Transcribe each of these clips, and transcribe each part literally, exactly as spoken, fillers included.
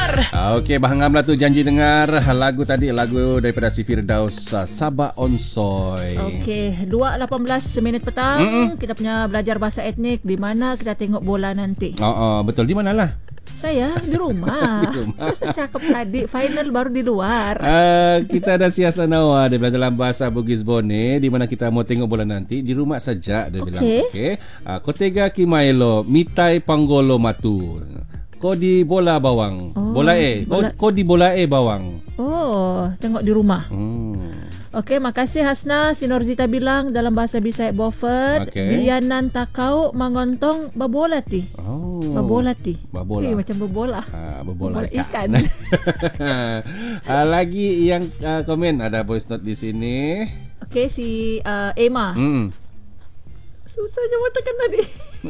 dengar. Okey, Bahangamlah tu janji dengar. Lagu tadi lagu daripada si Firdaus, Sabah Onsoy. Okey, dua lapan belas minit petang. Mm-mm. Kita punya belajar bahasa etnik. Di mana kita tengok bola nanti? Oh, oh betul. Di mana lah? Saya di rumah. Di rumah. Saya sudah cakap tadi, final baru di luar. Uh, kita ada Sias Lanawa. Dia bilang dalam bahasa Bugis Bone, di mana kita mau tengok bola nanti, di rumah saja. Dia okay. bilang, okey. Uh, Kotega Kimailo, Mitai Panggolo Matu. Kau di bola bawang. Oh, bola E. Kau, bola... kau di bola E bawang. Oh, tengok di rumah. Hmm. Okey, makasih Hasna. Si Norzita bilang dalam bahasa Bisaya Beaufort, okay. Dianan takau mengontong babola ti. Oh. Babola ti. Babola. Eh, macam babola. Ha, babola, babola ikan. ikan. uh, lagi yang uh, komen ada voice note di sini. Okey, si uh, Emma. Hmm. Susahnya matakan tadi.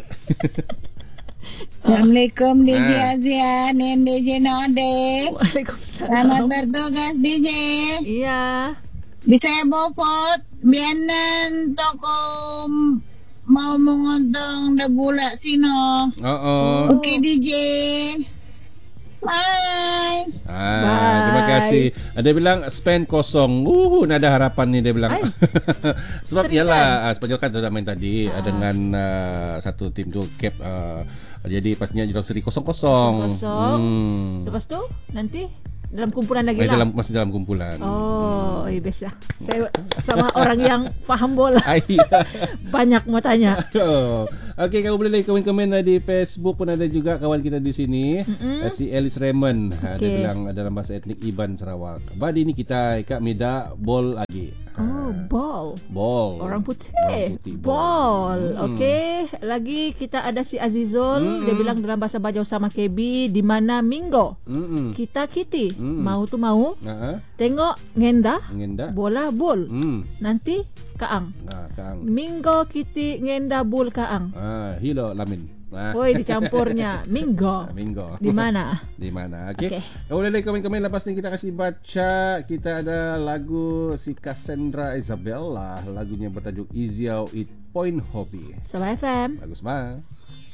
Assalamualaikum D J Azia dan D J Node. Waalaikumsalam. Selamat bertugas D J. Iya. Bisaya Beaufort, bianan toko mau mengontong da bula sino. Oh. Okey D J. Bye. Ah, Bye. Terima kasih. Dia bilang spend kosong. Uh, ada harapan ni dia bilang. Sebab ialah Spanyol kan sudah main tadi ah. dengan uh, satu tim tu cap uh, jadi pastinya jurang seri kosong-kosong. Kosong. Hmm. Lepas tu nanti dalam kumpulan lagi lah. Dalam, masih dalam kumpulan. Oh, hmm. eh biasa. Saya sama orang yang faham bola. Banyak matanya. Oh. Okey, kamu boleh like komen-komen di Facebook pun ada juga kawan kita di sini. Mm-hmm. Si Alice Raymond. Okay. Dia bilang dalam bahasa etnik Iban Sarawak. Badi ni kita Kak Mida bol lagi. Oh, ball. Ball. Orang putih. Orang putih ball. Hmm. Okey, lagi kita ada si Azizul. Mm-hmm. Dia bilang dalam bahasa Bajau sama K B di mana minggu. Mm-hmm. Kita kiti. Mm-hmm. Mau tu mau. Uh-huh. Tengok ngenda. Ngenda. Bola bol. Mm. Nanti kaang. Nah, kaang. Minggu kiti ngenda bol kaang. Ah, hilo lamin. Woi, dicampurnya Minggo. Minggo. Di mana? Di mana? Okey. Okay. Boleh like komen-komen lepas ni kita kasih baca. Kita ada lagu si Cassandra Isabella, lagunya bertajuk Easy Out It Point Hobby. Sabah F M. Bagus, Mas.